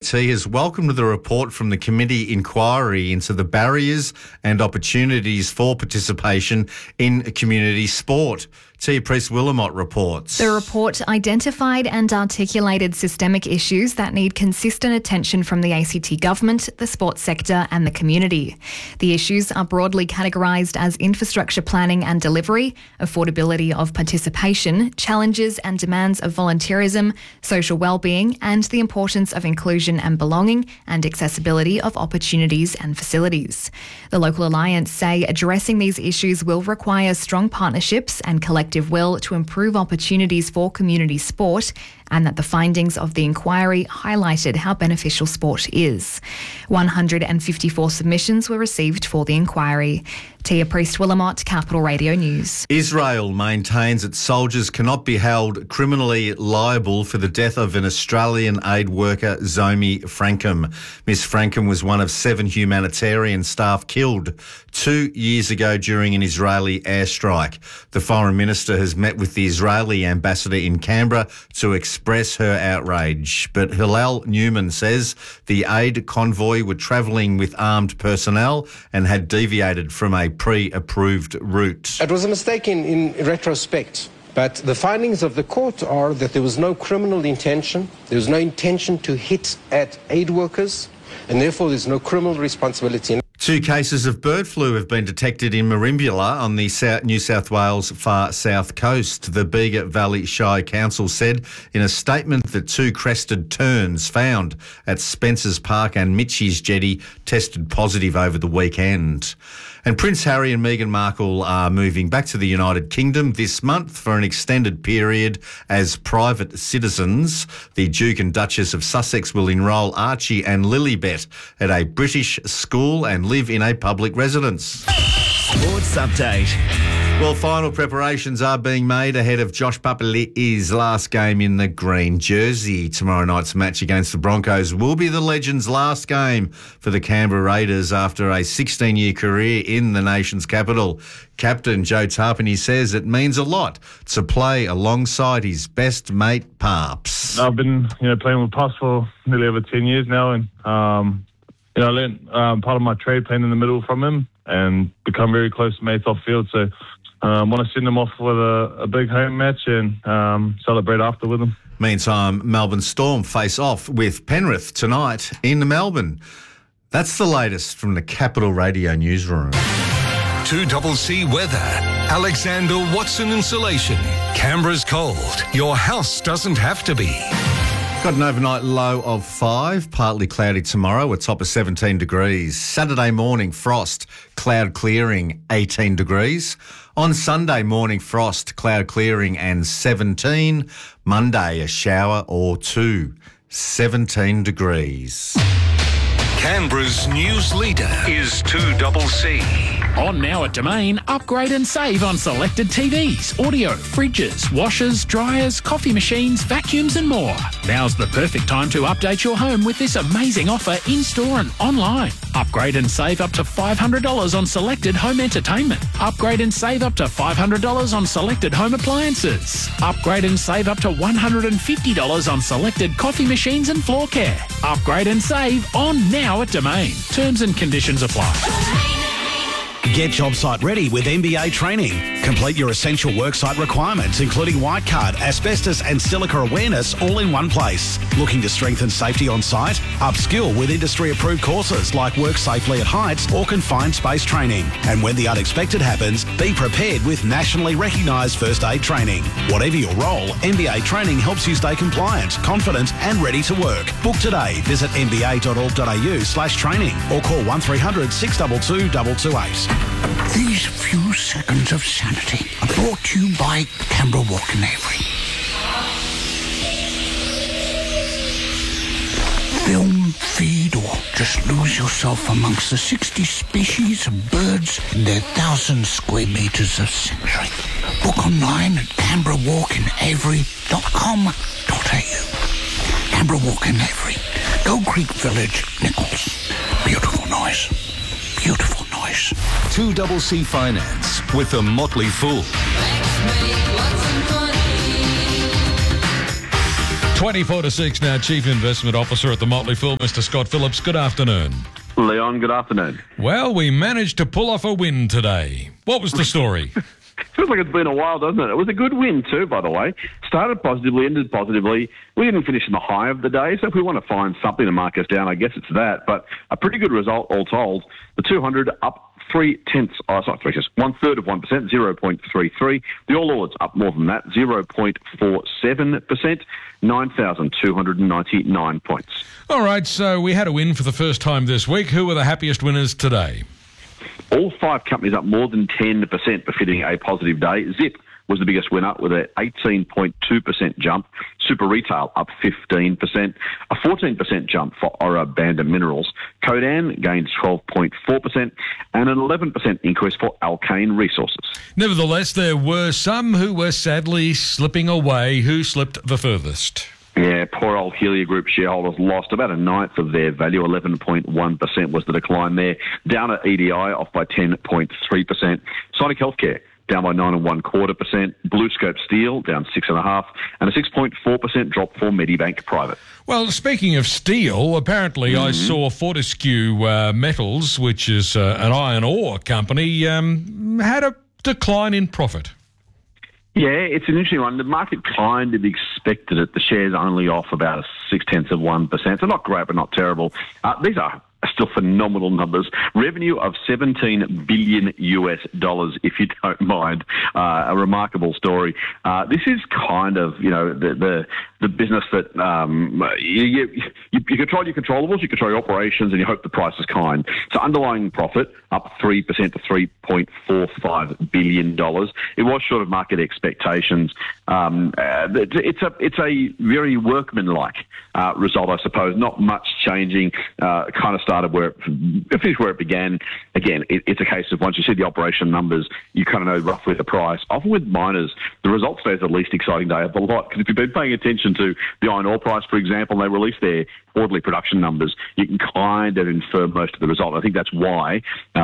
ACT has welcomed the report from the committee inquiry into the barriers and opportunities for participation in community sport. Tia Priest-Willamott reports. The report identified and articulated systemic issues that need consistent attention from the ACT government, the sports sector and the community. The issues are broadly categorised as infrastructure planning and delivery, affordability of participation, challenges and demands of volunteerism, social wellbeing and the importance of inclusion and belonging and accessibility of opportunities and facilities. The Local Alliance say addressing these issues will require strong partnerships and collective will to improve opportunities for community sport, and that the findings of the inquiry highlighted how beneficial sport is. 154 submissions were received for the inquiry. Tia Priest-Willamott, Capital Radio News. Israel maintains its soldiers cannot be held criminally liable for the death of an Australian aid worker, Zomi Frankum. Miss Frankum was one of 7 humanitarian staff killed 2 years ago during an Israeli airstrike. The Foreign Minister has met with the Israeli ambassador in Canberra to express her outrage. But Hillel Newman says the aid convoy were travelling with armed personnel and had deviated from a pre-approved route. It was a mistake in retrospect, but the findings of the court are that there was no criminal intention, there was no intention to hit at aid workers, and therefore there's no criminal responsibility. 2 cases of bird flu have been detected in Merimbula on the New South Wales far south coast. The Bega Valley Shire Council said in a statement that 2 crested terns found at Spencer's Park and Mitchie's Jetty tested positive over the weekend. And Prince Harry and Meghan Markle are moving back to the United Kingdom this month for an extended period as private citizens. The Duke and Duchess of Sussex will enrol Archie and Lilibet at a British school and live in a public residence. Sports Update. Well, final preparations are being made ahead of Josh Papali'i's last game in the green jersey. Tomorrow night's match against the Broncos will be the legend's last game for the Canberra Raiders after a 16-year career in the nation's capital. Captain Joe Tarpany says it means a lot to play alongside his best mate, Parps. I've been playing with Parps for nearly over 10 years now, and I learned part of my trade playing in the middle from him and become very close mates off field. So I want to send them off with a big home match and celebrate after with them. Meantime, Melbourne Storm face off with Penrith tonight in Melbourne. That's the latest from the Capital Radio newsroom. 2CC weather. Alexander Watson Insulation. Canberra's cold. Your house doesn't have to be. Got an overnight low of 5, partly cloudy tomorrow, a top of 17 degrees. Saturday morning, frost, cloud clearing, 18 degrees. On Sunday morning, frost, cloud clearing and 17. Monday, a shower or 2, 17 degrees. Canberra's news leader is 2CC. On now at Domain, upgrade and save on selected TVs, audio, fridges, washers, dryers, coffee machines, vacuums and more. Now's the perfect time to update your home with this amazing offer in-store and online. Upgrade and save up to $500 on selected home entertainment. Upgrade and save up to $500 on selected home appliances. Upgrade and save up to $150 on selected coffee machines and floor care. Upgrade and save on now at Domain. Terms and conditions apply. Get job site ready with MBA training. Complete your essential worksite requirements, including white card, asbestos and silica awareness, all in one place. Looking to strengthen safety on site? Upskill with industry-approved courses like Work Safely at Heights or Confined Space training. And when the unexpected happens, be prepared with nationally recognised first aid training. Whatever your role, MBA training helps you stay compliant, confident and ready to work. Book today. Visit mba.org.au/training or call 1300 622 228. These few seconds of sanity are brought to you by Canberra Walk in Avery. Film, feed, or just lose yourself amongst the 60 species of birds in their 1,000 square metres of sanctuary. Book online at canberrawalkinavery.com.au. Canberra Walk in Avery, Gold Creek Village, Nichols. Beautiful noise. Beautiful noise. 2CC Finance with the Motley Fool. 24 to 6 now, Chief Investment Officer at the Motley Fool, Mr. Scott Phillips. Good afternoon. Leon, good afternoon. Well, we managed to pull off a win today. What was the story? Feels like it's been a while, doesn't it? It was a good win too, by the way. Started positively, ended positively. We didn't finish in the high of the day, so if we want to find something to mark us down, I guess it's that. But a pretty good result all told. The 200 up 1/3 of 1%, 0.33. The All Ords up more than that, 0.47%, 9,299 points. All right, so we had a win for the first time this week. Who were the happiest winners today? All 5 companies up more than 10%, befitting a positive day. Zip was the biggest winner with an 18.2% jump. Super Retail up 15%. A 14% jump for Ora Banda Minerals. Codan gained 12.4% and an 11% increase for Alkane Resources. Nevertheless, there were some who were sadly slipping away. Who slipped the furthest? Yeah, poor old Helia Group shareholders lost about a ninth of their value. 11.1% was the decline there. Down at EDI, off by 10.3%. Sonic Healthcare down by 9.25%. BlueScope Steel down 6.5%, and a 6.4% drop for Medibank Private. Well, speaking of steel, apparently I saw Fortescue Metals, which is an iron ore company, had a decline in profit. Yeah, it's an interesting one. The market kind of expected it. The share's only off about 0.6%. So not great, but not terrible. These are still phenomenal numbers. Revenue of $17 billion, if you don't mind. A remarkable story. This is kind of, the business that you control your controllables, you control your operations, and you hope the price is kind. So underlying profit up 3% to $3.45 billion. It was short of market expectations. It's a very workmanlike result, I suppose. Not much changing. Kind of started finished where it began. Again, it's a case of once you see the operation numbers, you kind of know roughly the price. Often with miners, the results today is the least exciting day of the lot, because if you've been paying attention to the iron ore price, for example, they release their quarterly production numbers, you can kind of infer most of the result. I think that's why,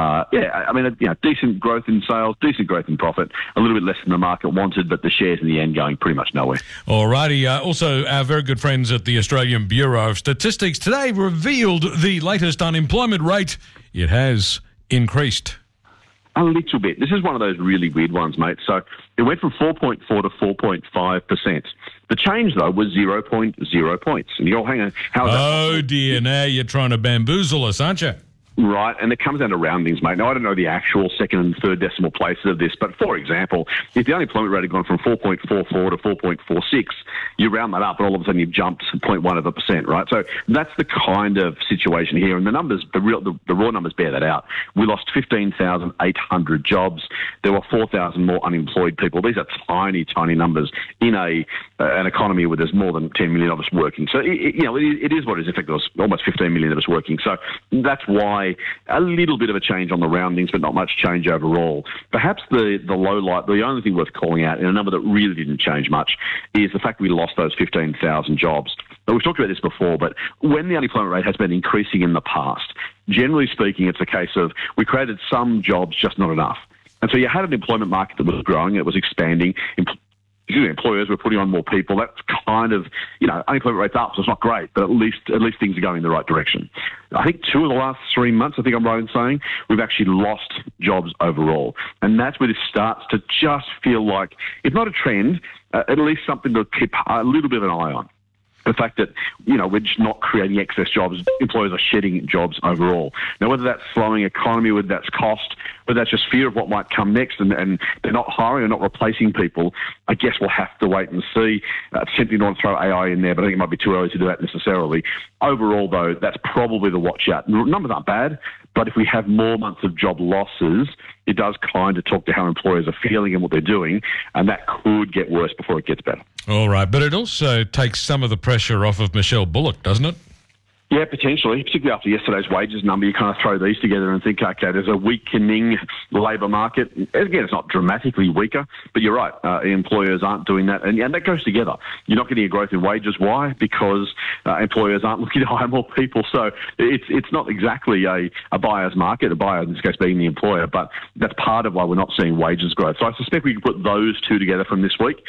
decent growth in sales, decent growth in profit, a little bit less than the market wanted, but the shares in the end going pretty much nowhere. All righty. Also, our very good friends at the Australian Bureau of Statistics today revealed the latest unemployment rate. It has increased. A little bit. This is one of those really weird ones, mate. So it went from 4.4 to 4.5%. The change, though, was 0.0 points. And you're hang on. How is that possible? Dear, now you're trying to bamboozle us, aren't you? Right, and it comes down to roundings, mate. Now, I don't know the actual second and third decimal places of this, but for example, if the unemployment rate had gone from 4.44 to 4.46, you round that up, and all of a sudden you've jumped 0.1%, right? So that's the kind of situation here, and the numbers, the raw numbers bear that out. We lost 15,800 jobs. There were 4,000 more unemployed people. These are tiny, tiny numbers in an economy where there's more than 10 million of us working. So, it is what it is. In fact, there was almost 15 million of us working. So that's why a little bit of a change on the roundings, but not much change overall. Perhaps the low light, the only thing worth calling out in a number that really didn't change much is the fact that we lost those 15,000 jobs. Now, we've talked about this before, but when the unemployment rate has been increasing in the past, generally speaking, it's a case of we created some jobs, just not enough. And so you had an employment market that was growing, it was expanding. Employers were putting on more people. That's kind of, unemployment rate's up, so it's not great, but at least things are going in the right direction. I think 2 of the last 3 months, I think I'm right in saying, we've actually lost jobs overall. And that's where this starts to just feel like, if not a trend, at least something to keep a little bit of an eye on. The fact that, we're just not creating excess jobs, employers are shedding jobs overall. Now, whether that's slowing economy, whether that's cost, whether that's just fear of what might come next and they're not hiring or not replacing people, I guess we'll have to wait and see. Simply don't want to throw AI in there, but I think it might be too early to do that necessarily. Overall, though, that's probably the watch out. The numbers aren't bad, but if we have more months of job losses, it does kind of talk to how employers are feeling and what they're doing, and that could get worse before it gets better. All right, but it also takes some of the pressure off of Michelle Bullock, doesn't it? Yeah, potentially, particularly after yesterday's wages number. You kind of throw these together and think, okay, there's a weakening labour market. Again, it's not dramatically weaker, but you're right, employers aren't doing that, and that goes together. You're not getting a growth in wages. Why? Because employers aren't looking to hire more people. So it's not exactly a buyer's market, a buyer in this case being the employer, but that's part of why we're not seeing wages growth. So I suspect we can put those two together from this week.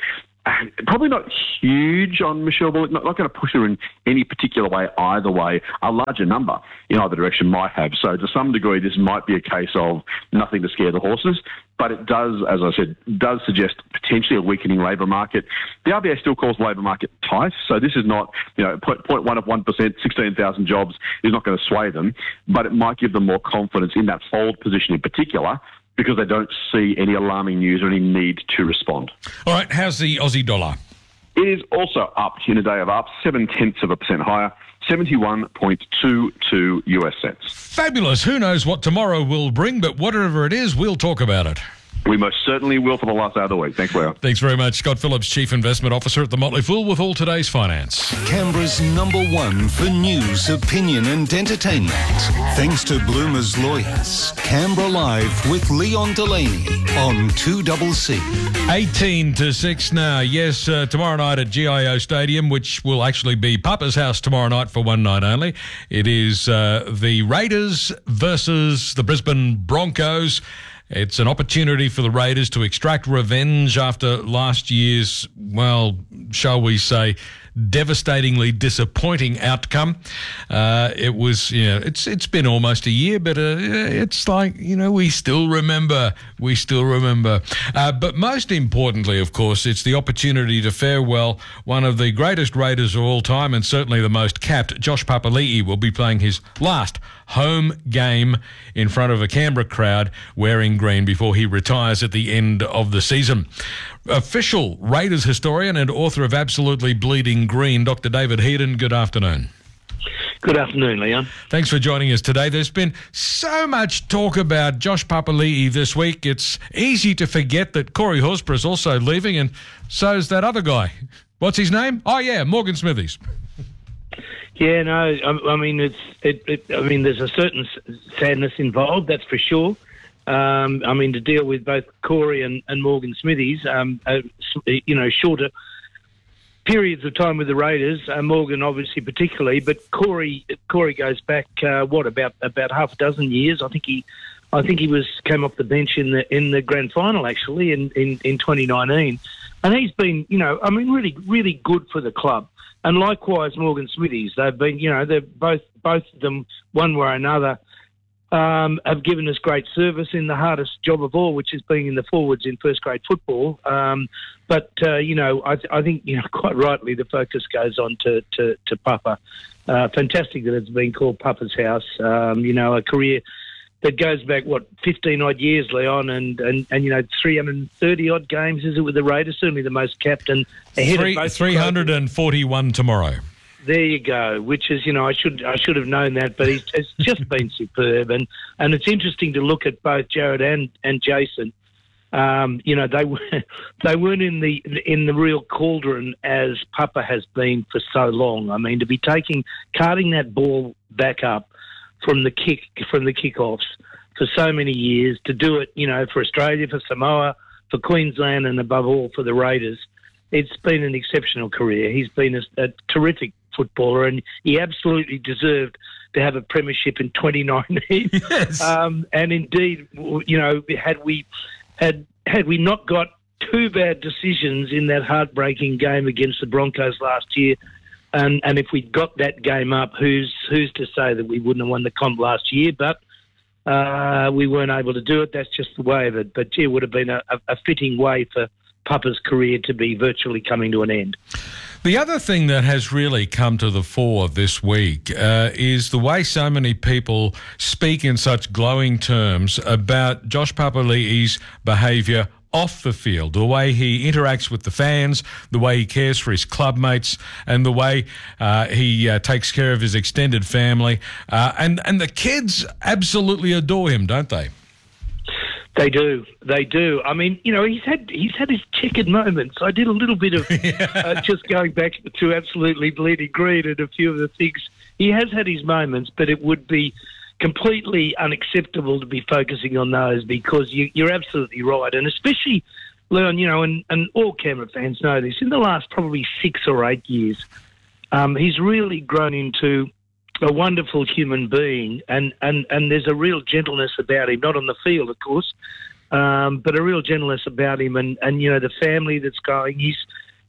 Probably not huge on Michelle Bullock, not going to push her in any particular way either way. A larger number in either direction might have. So to some degree, this might be a case of nothing to scare the horses. But it does, as I said, does suggest potentially a weakening labour market. The RBA still calls the labour market tight, so this is not, 0.1 of 1%, 16,000 jobs is not going to sway them, but it might give them more confidence in that fold position in particular, because they don't see any alarming news or any need to respond. All right, how's the Aussie dollar? It is also up in a day of up, 0.7% higher, 71.22 US cents. Fabulous. Who knows what tomorrow will bring, but whatever it is, we'll talk about it. We most certainly will for the last hour of the week. Thanks, Leo. Thanks very much. Scott Phillips, Chief Investment Officer at the Motley Fool, with all today's finance. Canberra's #1 for news, opinion and entertainment. Thanks to Bloomer's Lawyers. Canberra Live with Leon Delaney on 2CC. 18-6 now. Yes, tomorrow night at GIO Stadium, which will actually be Papa's house tomorrow night for one night only. It is the Raiders versus the Brisbane Broncos. It's an opportunity for the Raiders to extract revenge after last year's, well, shall we say, devastatingly disappointing outcome. It was, it's been almost a year, but it's like, we still remember. But most importantly, of course, it's the opportunity to farewell one of the greatest Raiders of all time, and certainly the most capped. Josh Papali'i will be playing his last home game in front of a Canberra crowd wearing green before he retires at the end of the season. Official Raiders historian and author of Absolutely Bleeding Green, Dr. David Heaton, good afternoon. Good afternoon, Leon. Thanks for joining us today. There's been so much talk about Josh Papali'i this week. It's easy to forget that Corey Horsburgh is also leaving, and so's that other guy. What's his name? Oh, yeah, Morgan Smithies. Yeah, no, I mean, there's a certain sadness involved, that's for sure. To deal with both Corey and Morgan Smithies, shorter periods of time with the Raiders, Morgan obviously particularly, but Corey goes back about half a dozen years. I think he came off the bench in the grand final actually in 2019, and he's been really good for the club. And likewise, Morgan Smithies, they've been, they're both of them, one way or another, have given us great service in the hardest job of all, which is being in the forwards in first grade football. I think, quite rightly, the focus goes on to Papa. Fantastic that it's been called Papa's house. A career that goes back, 15-odd years, Leon, and 330-odd games, is it, with the Raiders? Certainly the most capped, and ahead of most 341 tomorrow. There you go, which is, I should have known that, but it's just been superb. And it's interesting to look at both Jared and Jason. They weren't in the real cauldron as Papa has been for so long. I mean, to be carting that ball back up from the kickoffs for so many years, to do it, for Australia, for Samoa, for Queensland, and above all for the Raiders. It's been an exceptional career. He's been a terrific footballer, and he absolutely deserved to have a premiership in 2019. Yes. And indeed, had we not got two bad decisions in that heartbreaking game against the Broncos last year, and if we'd got that game up, who's to say that we wouldn't have won the comp last year? But we weren't able to do it. That's just the way of it. But it would have been a fitting way for Papa's career to be virtually coming to an end. The other thing that has really come to the fore this week is the way so many people speak in such glowing terms about Josh Papali'i's behaviour off the field, the way he interacts with the fans, the way he cares for his club mates, and the way he takes care of his extended family. And the kids absolutely adore him, don't they? They do. I mean, he's had his checkered moments. I did a little bit of just going back to Absolutely Bleeding Green and a few of the things. He has had his moments, but it would be completely unacceptable to be focusing on those, because you're absolutely right. And especially, Leon, and all Canberra fans know this, in the last probably 6 or 8 years, he's really grown into a wonderful human being, and there's a real gentleness about him, not on the field, of course, but a real gentleness about him, and the family that's going.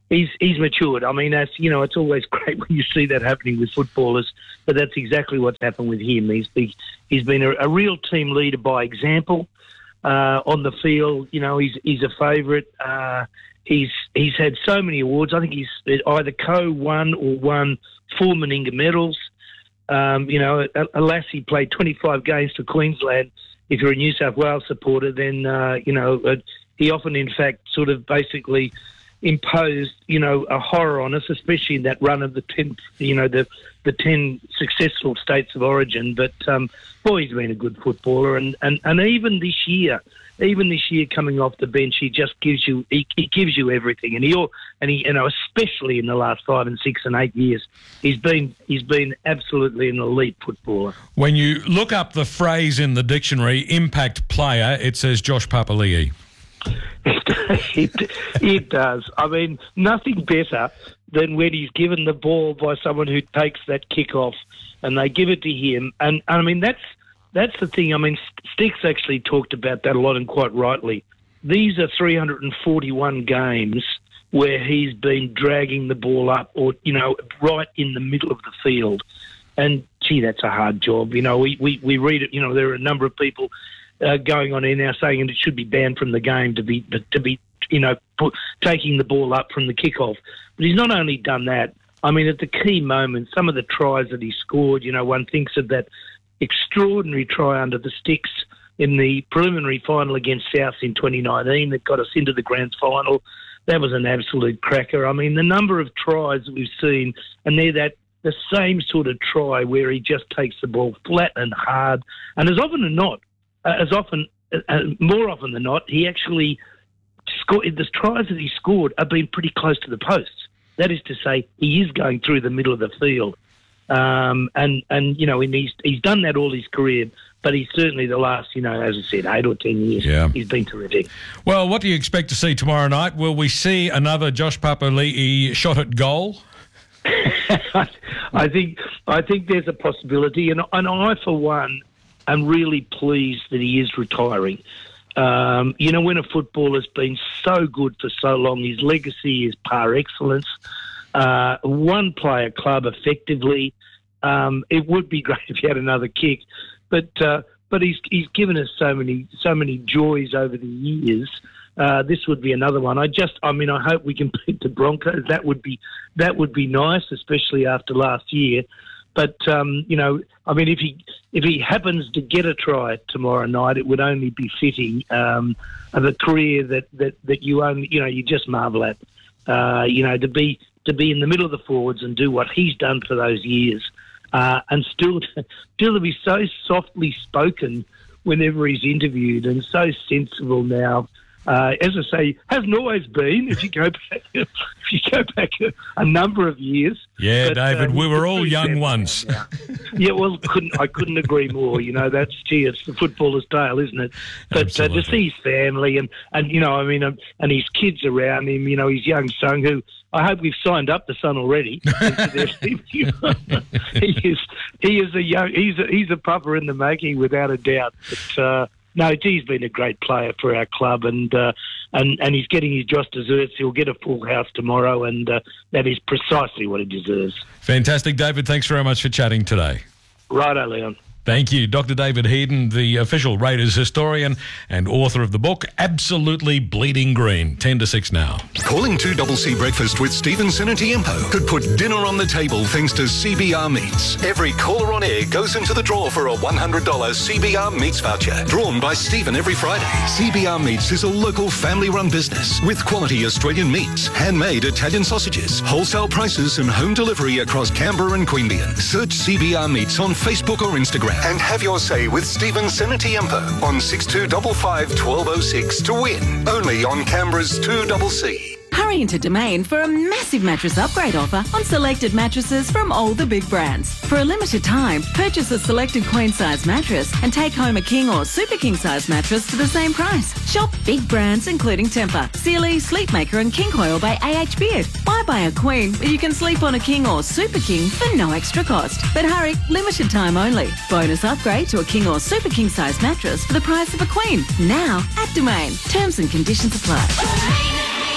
he's matured. I mean, that's, you know, it's always great when you see that happening with footballers, but that's exactly what's happened with him. He's been a real team leader by example on the field. You know, he's a favourite. He's had so many awards. I think he's either co-won or won 4 Meninga medals. You know, alas, he played 25 games for Queensland. If you're a New South Wales supporter, then, you know, he often, in fact, sort of basically imposed, you know, a horror on us, especially in that run of the 10, you know, the 10 successful states of origin. But, boy, he's been a good footballer. And even this year coming off the bench, he just gives you, he gives you everything. And he, you know, especially in the last 5 and 6 and 8 years, he's been absolutely an elite footballer. When you look up the phrase in the dictionary, impact player, it says Josh Papali'i. It does. I mean, nothing better than when he's given the ball by someone who takes that kick off and they give it to him. And I mean, that's the thing. I mean, Sticks actually talked about that a lot, and quite rightly. These are 341 games where he's been dragging the ball up, or, you know, right in the middle of the field. And, gee, that's a hard job. You know, we read it. You know, there are a number of people going on here now saying it should be banned from the game to be you know, taking the ball up from the kickoff. But he's not only done that. I mean, at the key moments, some of the tries that he scored, you know, one thinks of that extraordinary try under the sticks in the preliminary final against South in 2019 that got us into the grand final. That was an absolute cracker. I mean, the number of tries that we've seen, and they're the same sort of try where he just takes the ball flat and hard. And more often than not, he actually scored. The tries that he scored have been pretty close to the posts. That is to say, he is going through the middle of the field. And you know, he's done that all his career, but he's certainly the last, you know, as I said, 8 or 10 years, he's been terrific. Well, what do you expect to see tomorrow night? Will we see another Josh Papali'i shot at goal? I think there's a possibility, and I, for one, am really pleased that he is retiring. You know, when a footballer's been so good for so long, his legacy is par excellence. One player club effectively. It would be great if he had another kick, but he's given us so many joys over the years. This would be another one. I hope we can beat the Broncos. That would be nice, especially after last year. But you know, I mean, if he happens to get a try tomorrow night, it would only be fitting of a career that you just marvel at. You know, to be in the middle of the forwards and do what he's done for those years, and still to be so softly spoken whenever he's interviewed, and so sensible now. As I say, hasn't always been. If you go back a number of years. Yeah, but, David, we were all young once. Yeah, well, I couldn't agree more. You know, it's the footballer's tale, isn't it? But to see his family and you know, I mean, and his kids around him. You know, his young son, who I hope we've signed up the son already. He is he's a pupper in the making, without a doubt. But no, he's been a great player for our club, and he's getting his just desserts. He'll get a full house tomorrow, and that is precisely what he deserves. Fantastic, David. Thanks very much for chatting today. Righto, Leon. Thank you. Dr. David Heaton, the official Raiders historian and author of the book, Absolutely Bleeding Green. 10 to 6 now. Calling 2CC Breakfast with Stephen Senatiempo could put dinner on the table thanks to CBR Meats. Every caller on air goes into the draw for a $100 CBR Meats voucher, drawn by Stephen every Friday. CBR Meats is a local family-run business with quality Australian meats, handmade Italian sausages, wholesale prices and home delivery across Canberra and Queanbeyan. Search CBR Meats on Facebook or Instagram and have your say with Stephen Senatiempo on 6255 1206 to win. Only on Canberra's 2CC. Hurry into Domain for a massive mattress upgrade offer on selected mattresses from all the big brands. For a limited time, purchase a selected queen-size mattress and take home a king or super king-size mattress for the same price. Shop big brands including Tempur, Sealy, Sleepmaker and King Coil by AH Beard. Why buy a queen where you can sleep on a king or super king for no extra cost? But hurry, limited time only. Bonus upgrade to a king or super king-size mattress for the price of a queen. Now at Domain. Terms and conditions apply.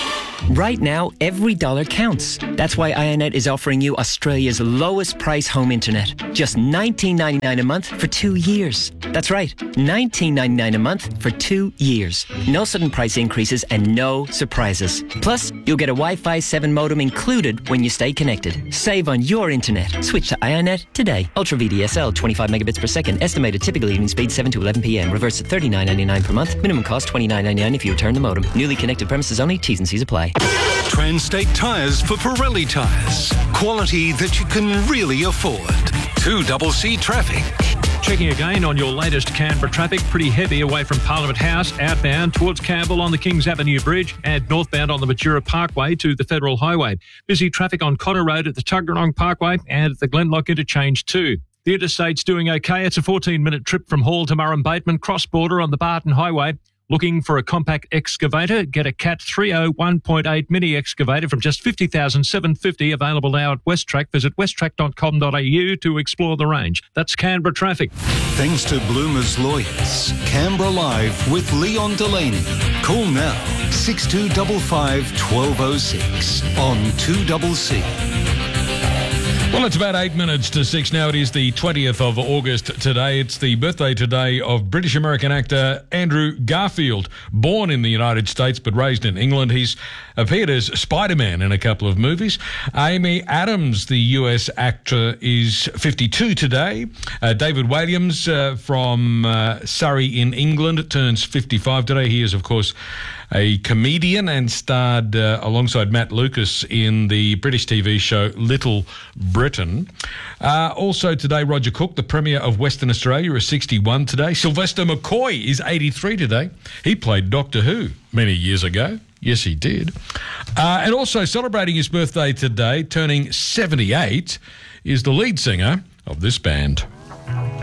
Right now, every dollar counts. That's why IONET is offering you Australia's lowest price home internet. Just $19.99 a month for 2 years. That's right, $19.99 a month for 2 years. No sudden price increases and no surprises. Plus, you'll get a Wi-Fi 7 modem included when you stay connected. Save on your internet. Switch to IONET today. Ultra VDSL, 25 megabits per second. Estimated typical evening speed 7 to 11 p.m. Reverse at $39.99 per month. Minimum cost $29.99 if you return the modem. Newly connected premises only. T's and C's apply. Transtate Tyres for Pirelli tyres. Quality that you can really afford. 2CC Traffic. Checking again on your latest Canberra traffic. Pretty heavy away from Parliament House, outbound towards Campbell on the Kings Avenue Bridge and northbound on the Matura Parkway to the Federal Highway. Busy traffic on Cotter Road at the Tuggeranong Parkway and at the Glenlock Interchange too. The interstate's doing okay. It's a 14-minute trip from Hall to Murrum-Bateman, cross-border on the Barton Highway. Looking for a compact excavator? Get a Cat 30 1.8 mini excavator from just $50,750, available now at WestTrac. Visit westtrac.com.au to explore the range. That's Canberra traffic. Thanks to Bloomer's Lawyers. Canberra Live with Leon Delaney. Call now 6255 1206 on 2CC. Well, it's about 8 minutes to 6 now. It is the 20th of August today. It's the birthday today of British-American actor Andrew Garfield, born in the United States but raised in England. He's appeared as Spider-Man in a couple of movies. Amy Adams, the US actor, is 52 today. David Williams from Surrey in England turns 55 today. He is, of course, a comedian and starred alongside Matt Lucas in the British TV show Little Britain. Also today, Roger Cook, the Premier of Western Australia, is 61 today. Sylvester McCoy is 83 today. He played Doctor Who many years ago. Yes, he did. And also celebrating his birthday today, turning 78, is the lead singer of this band.